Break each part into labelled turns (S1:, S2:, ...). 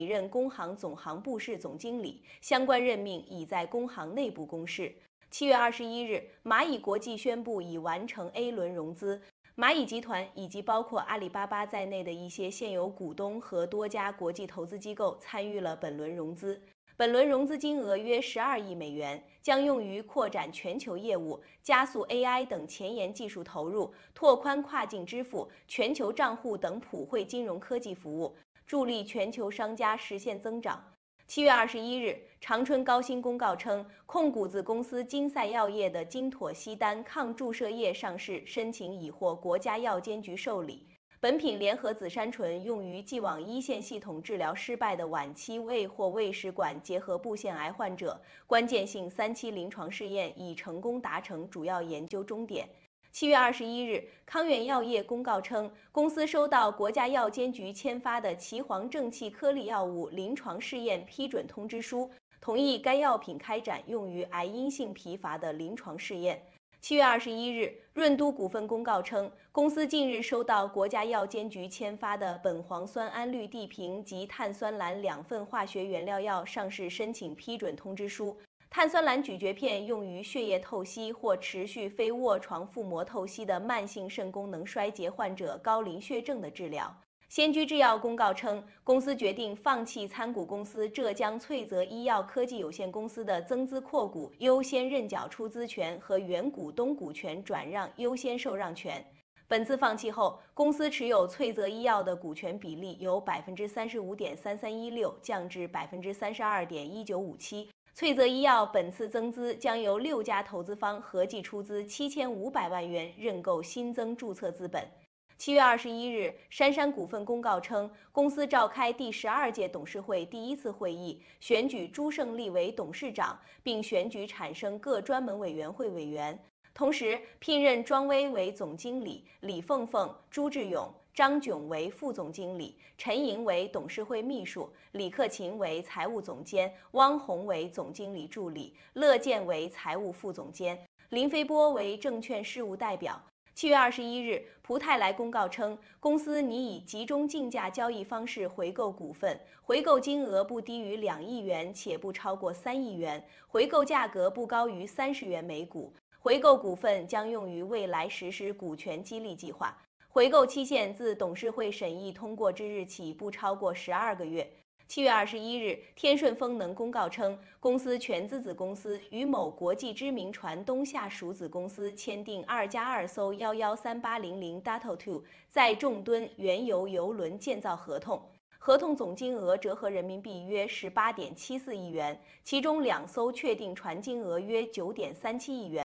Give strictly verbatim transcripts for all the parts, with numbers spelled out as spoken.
S1: 任工行总行部室总经理，相关任命已在工行内部公示。七月二十一日，蚂蚁国际宣布已完成 A 轮融资。蚂蚁集团以及包括阿里巴巴在内的一些现有股东和多家国际投资机构参与了本轮融资。本轮融资金额约十二亿美元，将用于扩展全球业务、加速 A I 等前沿技术投入、拓宽跨境支付、全球账户等普惠金融科技服务，助力全球商家实现增长。七月二十一日，长春高新公告称，控股子公司金赛药业的金妥昔丹抗注射液上市申请已获国家药监局受理。本品联合紫杉醇用于既往一线系统治疗失败的晚期胃或胃食管结核部腺癌患者，关键性三期临床试验已成功达成主要研究终点。七月二十一日，康源药业公告称，公司收到国家药监局签发的岐黄正气颗粒药物临床试验批准通知书，同意该药品开展用于癌因性疲乏的临床试验。七月二十一日，润都股份公告称，公司近日收到国家药监局签发的苯磺酸胺氯地平及碳酸蓝两份化学原料药上市申请批准通知书。碳酸蓝咀嚼片用于血液透析或持续非卧床腹膜透析的慢性肾功能衰竭患者高磷血症的治疗。先居制药公告称，公司决定放弃参股公司浙江翠泽医药科技有限公司的增资扩股优先认缴出资权和原股东股权转让优先受让权。本次放弃后，公司持有翠泽医药的股权比例由百分之三十五点三三一六降至百分之三十二点一九五七。翠泽医药本次增资将由六家投资方合计出资七千五百万元认购新增注册资本。七月二十一日，杉杉股份公告称，公司召开第十二届董事会第一次会议，选举朱胜利为董事长，并选举产生各专门委员会委员。同时，聘任庄威为总经理，李凤凤、朱志勇、张炯为副总经理，陈莹为董事会秘书，李克勤为财务总监，汪红为总经理助理，乐健为财务副总监，林飞波为证券事务代表。七月二十一日，蒲泰来公告称，公司拟以集中竞价交易方式回购股份，回购金额不低于两亿元，且不超过三亿元，回购价格不高于三十元每股。回购股份将用于未来实施股权激励计划，回购期限自董事会审议通过之日起不超过十二个月。七月二十一日，天顺风能公告称，公司全资子公司与某国际知名船东下属子公司签订二加二艘幺幺三八零零 Dato Two 载重吨原油油轮建造合同，合同总金额折合人民币约十八点七四亿元，其中两艘确定船金额约九点三七亿元。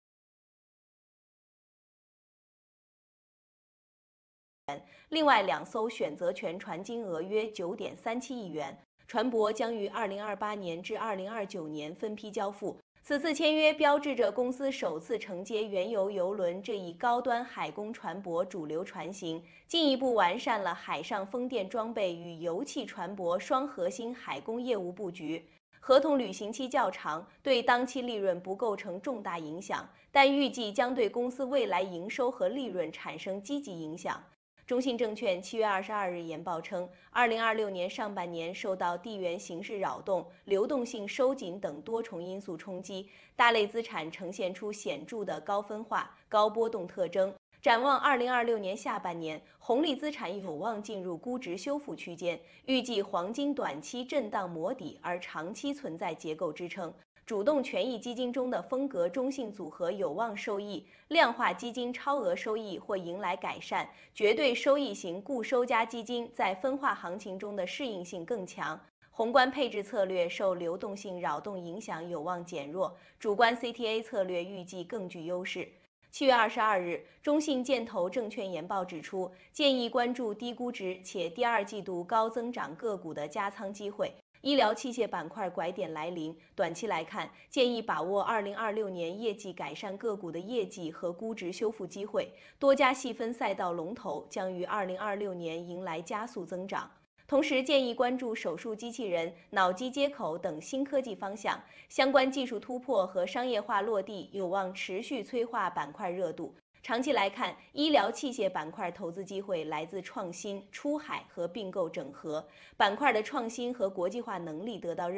S1: 另外两艘选择权船金额约九点三七亿元，船舶将于二零二八年至二零二九年分批交付。此次签约标志着公司首次承接原油油轮这一高端海工船舶主流船型，进一步完善了海上风电装备与油气船舶双核心海工业务布局。合同履行期较长，对当期利润不构成重大影响，但预计将对公司未来营收和利润产生积极影响。中信证券七月二十二日研报称，二零二六年上半年受到地缘形势扰动、流动性收紧等多重因素冲击，大类资产呈现出显著的高分化、高波动特征。展望二零二六年下半年，红利资产有望进入估值修复区间，预计黄金短期震荡磨底，而长期存在结构支撑。主动权益基金中的风格中性组合有望受益，量化基金超额收益或迎来改善，绝对收益型固收加基金在分化行情中的适应性更强。宏观配置策略受流动性扰动影响有望减弱，主观 C T A 策略预计更具优势。七月二十二日，中信建投证券研报指出，建议关注低估值且第二季度高增长个股的加仓机会。医疗器械板块拐点来临，短期来看，建议把握二零二六年业绩改善个股的业绩和估值修复机会。多家细分赛道龙头将于二零二六年迎来加速增长。同时建议关注手术机器人、脑机接口等新科技方向，相关技术突破和商业化落地有望持续催化板块热度。 长期来看，医疗器械板块投资机会来自创新、出海和并购整合，板块的创新和国际化能力得到认可。